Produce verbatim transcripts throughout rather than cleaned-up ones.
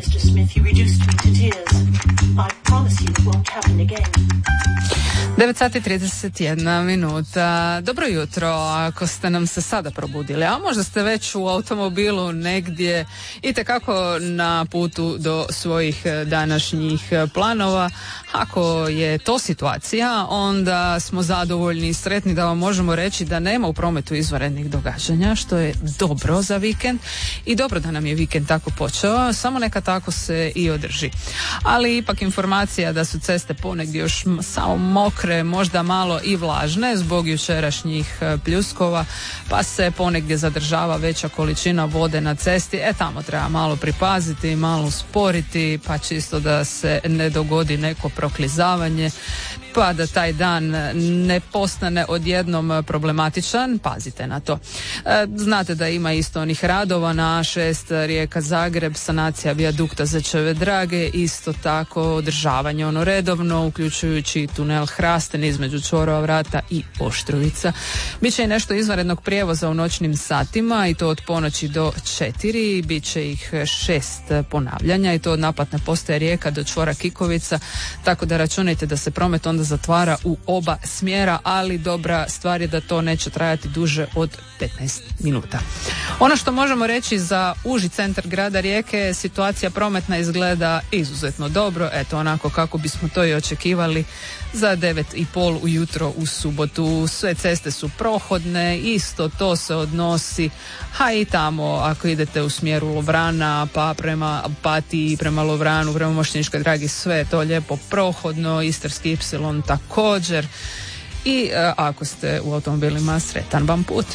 mister Smith, you reduced me to tears. I promise you it won't happen again. devet sati trideset jedna minuta. Dobro jutro ako ste nam se sada probudili, a možda ste već u automobilu negdje itekako na putu do svojih današnjih planova. Ako je to situacija, onda smo zadovoljni i sretni da vam možemo reći da nema u prometu izvanrednih događanja, što je dobro za vikend i dobro da nam je vikend tako počeo, samo neka tako se i održi. Ali ipak informacija da su ceste ponegdje još samo mokre, možda malo i vlažne zbog jučerašnjih pljuskova, pa se ponegdje zadržava veća količina vode na cesti. E, tamo treba malo pripaziti, malo usporiti, pa čisto da se ne dogodi neko proklizavanje, pa da taj dan ne postane odjednom problematičan. Pazite na to. E, znate da ima isto onih radova na A šest Rijeka-Zagreb, sanacija vijadukta Zečeve Drage, isto tako održavanje ono redovno, uključujući tunel Hrasten između čvorova Vrata i Oštrovica. Biće i nešto izvanrednog prijevoza u noćnim satima i to od ponoći do četiri, biće ih šest ponavljanja i to od naplatne postaje Rijeka do čvora Kikovica, tako da računajte da se promet onda zatvara u oba smjera, ali dobra stvar je da to neće trajati duže od petnaest minuta. Ono što možemo reći za uži centar grada Rijeke, situacija prometna izgleda izuzetno dobro, eto onako kako bismo to i očekivali za devet i pol ujutro u subotu. Sve ceste su prohodne, isto to se odnosi, a i tamo ako idete u smjeru Lovrana, pa prema Opatiji, prema Lovranu, prema Mošćeničkoj Dragi, sve je to lijepo prohodno, Istarski ipsilon također i a, ako ste u automobilima, sretan vam put.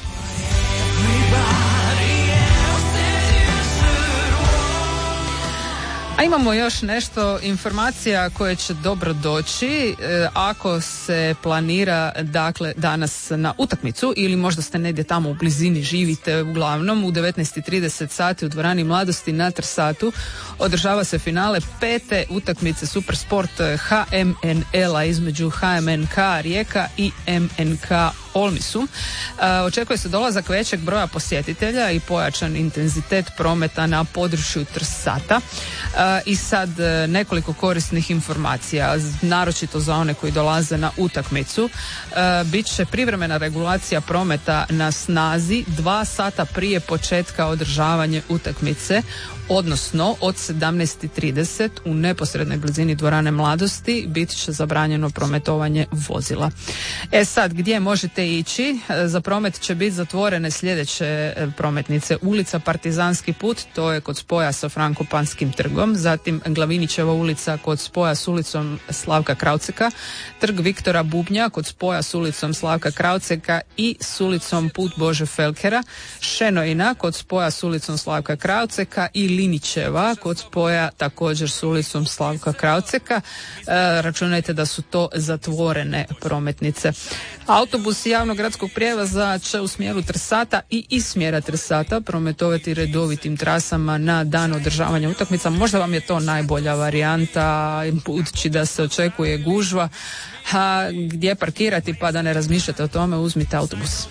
A imamo još nešto informacija koje će dobro doći e, ako se planira dakle danas na utakmicu ili možda ste negdje tamo u blizini živite. Uglavnom u devetnaest i trideset sati u dvorani Mladosti na Trsatu održava se finale pete utakmice Supersport H M N L-a između H M N K Rijeka i M N K Olmisu. E, očekuje se dolazak većeg broja posjetitelja i pojačan intenzitet prometa na području Trsata. E, I sad nekoliko korisnih informacija, naročito za one koji dolaze na utakmicu. E, bit će privremena regulacija prometa na snazi dva sata prije početka održavanja utakmice, odnosno od sedamnaest i trideset u neposrednoj blizini dvorane Mladosti bit će zabranjeno prometovanje vozila. E sad, gdje možete ići? Za promet će biti zatvorene sljedeće prometnice. Ulica Partizanski put, to je kod spoja sa Frankopanskim trgom, zatim Glavinićeva ulica kod spoja s ulicom Slavka Krauceka, trg Viktora Bubnja kod spoja s ulicom Slavka Krauceka i s ulicom Put Bože Felkera, Šenojina kod spoja s ulicom Slavka Krauceka i Linićeva kod spoja također s ulicom Slavka Krauceka. E, računajte da su to zatvorene prometnice. Autobusi javnog gradskog prijevoza će u smjeru Trsata i iz smjera Trsata prometovati redovitim trasama na dan održavanja utakmica. Možda vam je to najbolja varijanta, budući da se očekuje gužva. A gdje parkirati pa da ne razmišljate o tome, uzmite autobus.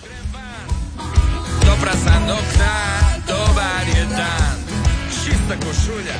Dobra sanokna, dobar je dan, čista košulja.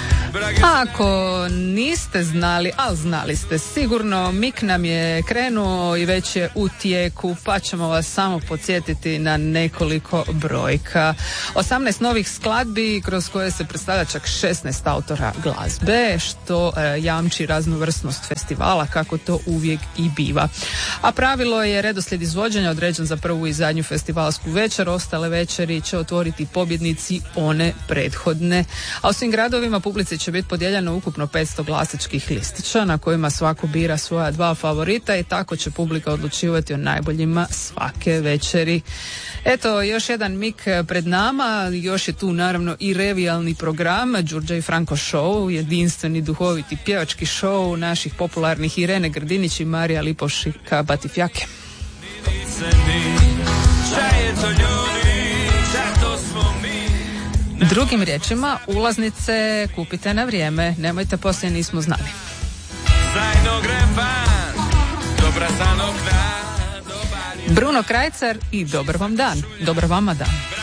Ako niste znali, ali znali ste sigurno, Mik nam je krenuo i već je u tijeku, pa ćemo vas samo podsjetiti na nekoliko brojka. osamnaest novih skladbi kroz koje se predstavlja čak šesnaest autora glazbe, što e, jamči raznovrsnost festivala, kako to uvijek i biva. A pravilo je redoslijed izvođenja određen za prvu i zadnju festivalsku večer, ostale večeri će otvoriti pobjednici one prethodne. A u svim gradovima publici će biti podijeljeno ukupno petsto glasačkih listića na kojima svako bira svoja dva favorita i tako će publika odlučivati o najboljima svake večeri. Eto, još jedan Mik pred nama, još je tu naravno i revijalni program Đurđa i Franko show, jedinstveni duhoviti pjevački show naših popularnih Irene Grdinić i Marija Lipovšika Batifjake. Drugim riječima, ulaznice kupite na vrijeme, nemojte poslije nismo znali. Bruno Krajcar i dobar vam dan, dobar vama dan.